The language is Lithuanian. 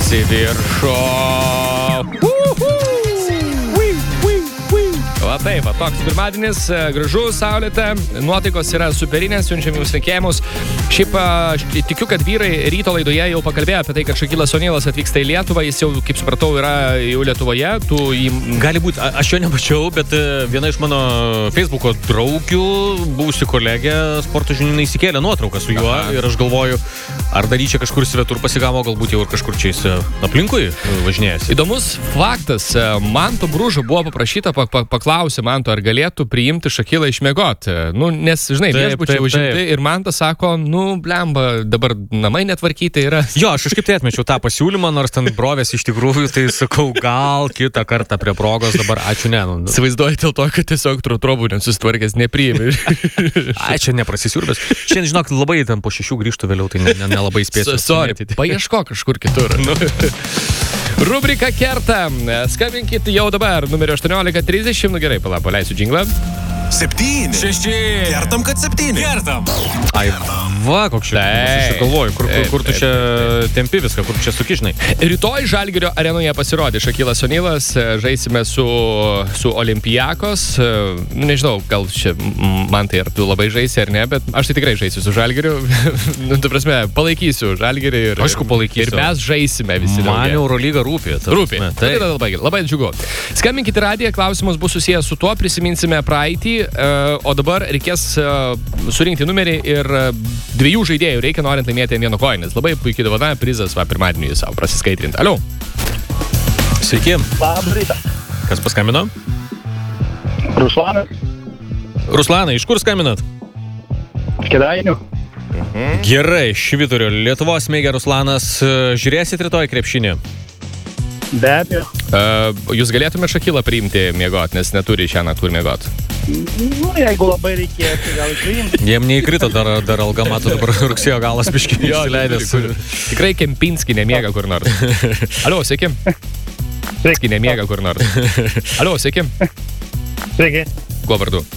į viršų. Va taip, va, toks pirmadienis, gražus, saulėta, nuotaikos yra superinės, siunčiam jums linkėjimus. Šiaip aš tikiu, kad vyrai ryto laidoje jau pakalbėjo apie tai, kad Shaquilas O'Nealas atvyksta į Lietuvą, jis jau, kaip supratau, yra jau Lietuvoje. Gali būti, aš jo nemačiau, bet viena iš mano Facebooko draugių, buvusi kolegė, sporto žinių įsikėlė nuotrauką su juo. Ir aš galvoju, ar daryčia kažkur svetur pasigavo, galbūt jau ir kažkur čia jis aplinkui važinėjasi. Įdomus faktas, Manto Bružo buvo paprašyta, paklausė Manto, ar galėtų priimti Shakilą išmiegoti. Nu, nes, žinai, viešbučiai užimti ir Mantas sako, blemba, dabar namai netvarkyti yra. Jo, aš kažkaip tai atmečiau tą pasiūlymą, nors ten brovės iš tikrųjų, tai sakau, gal kitą kartą prie progos, dabar ačiū ne. Įsivaizduoju dėl to, kad tiesiog trobų nesusitvarkęs nepriimi. Ačiū, neprasisiurbęs. Šiandien, žinok, labai ten po 6 grįžtų vėliau, tai nelabai spėsiu. Sorry, paieško kažkur kitur. Rubrika Kerta. Skambinkit jau dabar, numerio 1830. Gerai, paleisiu džinglą. 7. 6. Kertam, kad 7. Kertam. Ai, va, koks čia. Aš galvoju, kur tu čia tempi viską, kur čia sukižnai. Rytoj Žalgirio arenoje pasirodė Shaquilas O'Nealas, žaisime su Olympiakos. Nežinau, gal čia man tai ar tu labai žaisi ar ne, bet aš tai tikrai žaisiu su Žalgiriu. Tu prasme, palaikysiu Žalgirį ir... Aišku, palaikysiu. Ir mes žaisime visi. Man Eurolyga rūpi. Rūpi. Tai labai džiugu. Skambinkite radiją, klausimas bus susijęs su tuo, prisiminsime praeitį. O dabar reikės surinkti numerį ir 2 žaidėjų reikia, norint laimėti vieno koinės. Labai puikiai dovana, prizas pirmadienį savo prasiskaitrinti. Alio. Sveiki. Labą rytą. Kas paskambino? Ruslanas. Ruslanai, iš kur skambinat? Kėdainių. Gerai, Švyturio. Lietuvos mėgė Ruslanas. Žiūrėsit rytoj krepšinį? Be abejo. Jūs galėtumėte Shakilą priimti miegot, nes neturi šią naktį kur miegot? Jeigu labai reikės, tai gal priimti. Jiem neįkrito dar alga, matau, dabar rugsėjo galas biškį išsileidęs. Tikrai Kempinski nemiega kur nors. Alio, sveiki. Sveiki, nemiega kur nors. Alio, sveiki. Sveiki. Kuo vardu?